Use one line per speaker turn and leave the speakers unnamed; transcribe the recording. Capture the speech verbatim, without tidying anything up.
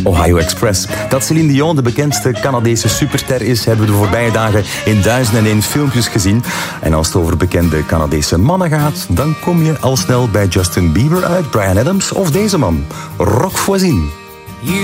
Ohio Express. Dat Céline Dion de bekendste Canadese superster is, hebben we de voorbije dagen in duizend en één filmpjes gezien. En als het over bekende Canadese mannen gaat, dan kom je al snel bij Justin Bieber uit, Bryan Adams of deze man, Rock Voisine.